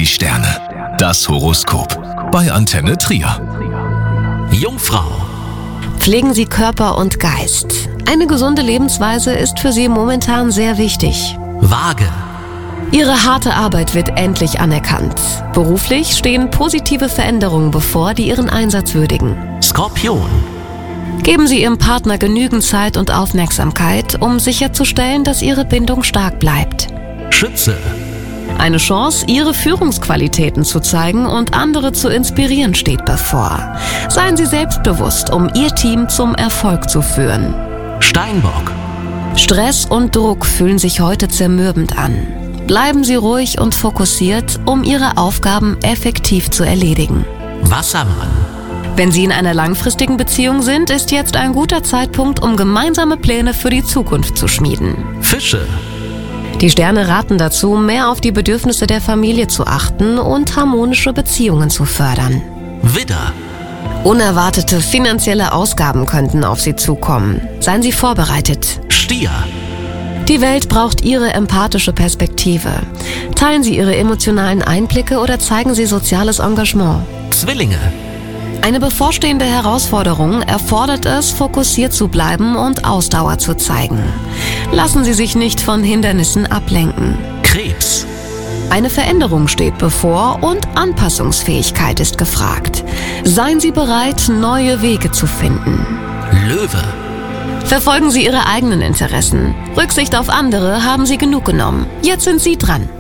Sterne. Das Horoskop bei Antenne Trier. Jungfrau. Pflegen Sie Körper und Geist. Eine gesunde Lebensweise ist für Sie momentan sehr wichtig. Waage. Ihre harte Arbeit wird endlich anerkannt. Beruflich stehen positive Veränderungen bevor, die Ihren Einsatz würdigen. Skorpion. Geben Sie Ihrem Partner genügend Zeit und Aufmerksamkeit, um sicherzustellen, dass Ihre Bindung stark bleibt. Schütze. Eine Chance, Ihre Führungsqualitäten zu zeigen und andere zu inspirieren, steht bevor. Seien Sie selbstbewusst, um Ihr Team zum Erfolg zu führen. Steinbock. Stress und Druck fühlen sich heute zermürbend an. Bleiben Sie ruhig und fokussiert, um Ihre Aufgaben effektiv zu erledigen. Wassermann. Wenn Sie in einer langfristigen Beziehung sind, ist jetzt ein guter Zeitpunkt, um gemeinsame Pläne für die Zukunft zu schmieden. Fische. Die Sterne raten dazu, mehr auf die Bedürfnisse der Familie zu achten und harmonische Beziehungen zu fördern. Widder. Unerwartete finanzielle Ausgaben könnten auf Sie zukommen. Seien Sie vorbereitet. Stier. Die Welt braucht Ihre empathische Perspektive. Teilen Sie Ihre emotionalen Einblicke oder zeigen Sie soziales Engagement. Zwillinge. Eine bevorstehende Herausforderung erfordert es, fokussiert zu bleiben und Ausdauer zu zeigen. Lassen Sie sich nicht von Hindernissen ablenken. Krebs. Eine Veränderung steht bevor und Anpassungsfähigkeit ist gefragt. Seien Sie bereit, neue Wege zu finden. Löwe. Verfolgen Sie Ihre eigenen Interessen. Rücksicht auf andere haben Sie genug genommen. Jetzt sind Sie dran.